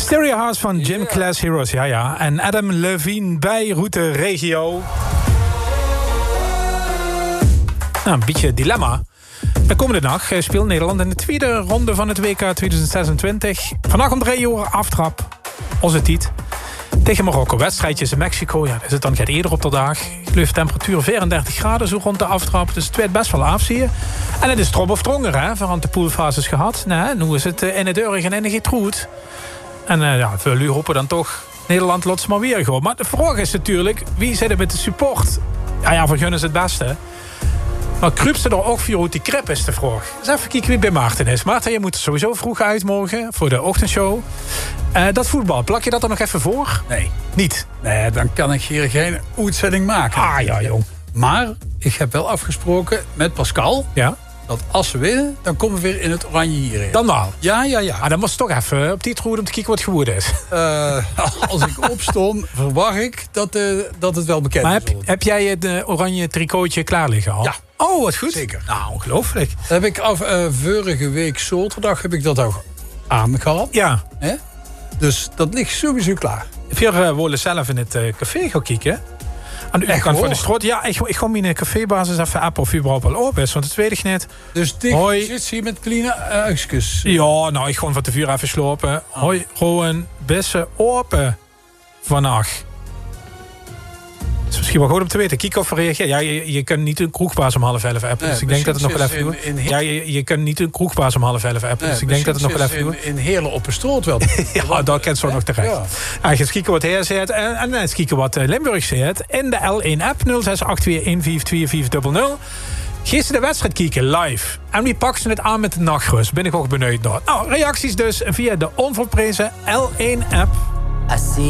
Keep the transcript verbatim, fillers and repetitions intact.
Stereo House van Gym yeah. Class Heroes, ja ja. En Adam Levine bij Route Regio. Nou, een beetje dilemma. De komende dag speelt Nederland in de tweede ronde van het W K tweeduizend zesentwintig. Vandaag om drie uur aftrap. Onze tiet. Tegen Marokko. Wedstrijdjes in Mexico. Ja, is het dan gaat eerder op de dag. Ik geloof temperatuur vierendertig graden zo rond de aftrap. Dus het werd best wel af, zie je. En het is trop of dronger, hè. Van de poolfases gehad. Nee, nu is het in het deurig en in de getroed. En uh, ja, we hopen dan toch Nederland lots maar weer gewoon. Maar de vraag is natuurlijk, wie zit er met de support? Ja, ja, voor hun is het beste. Maar kruipt ze er ook voor hoe die krip is de vraag. Dus even kijken wie bij Maarten is. Maarten, je moet er sowieso vroeg uit morgen voor de ochtendshow. Uh, dat voetbal, plak je dat er nog even voor? Nee. Niet? Nee, dan kan ik hier geen uitzending maken. Ah ja, jong. Maar ik heb wel afgesproken met Pascal... Ja? dat als ze winnen, dan komen we weer in het oranje hierin. Dan wel? Ja, ja, ja. Ah, dan moest toch even op die troed om te kijken wat het geworden is. Uh, als ik opstond, verwacht ik dat, uh, dat het wel bekend maar is. Maar heb, heb jij het uh, oranje tricotje klaar liggen al? Ja. Oh, wat goed. Zeker. Nou, ongelooflijk. Dat heb ik af, uh, vorige week zaterdag heb ik dat ook aangehad. Ja. Hè? Dus dat ligt sowieso klaar. We uh, willen zelf in het uh, café gaan kijken. Aan de kant van de straat. Ja, ik, ik ga mijn cafébasis even appen of überhaupt al open is. Want het weet ik niet. Dus dik zit hier met kleine uikjes. Ja, nou, ik ga van de vuur even slopen. Oh. Hoi, gewoon best open vannacht. Het is misschien wel goed om te weten. Kijk of reageert. Ja, je, je kunt niet een kroegbaas om half elf appen. Dus nee, ik denk dat het nog wel even doen. Ja, je, je kunt niet een kroegbaas om half elf appen. Nee, dus ik denk dat het nog wel even doen. In Heerlen op een stroot wel. Ja, dat kent zo nog terecht. Ja. Ja, je gaat kijken wat hij zegt. En, en eens kijken wat Limburg zegt. In de L één app nul zes acht twee een vijf twee vijf nul nul. Geef ze de wedstrijd kijken live. En wie pakken ze het aan met de nachtrust? Ben ik ook benieuwd naar. Nou, reacties dus via de onverprezen L één app.